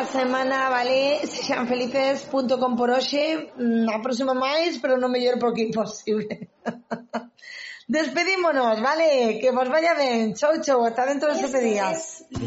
semana, vale? Sexan felices, punto com por hoxe. A próxima máis, pero non mellor porque é imposible. Despedímonos, vale? Que vos vaya ben. Chau, chau, ata dentro de 7 días.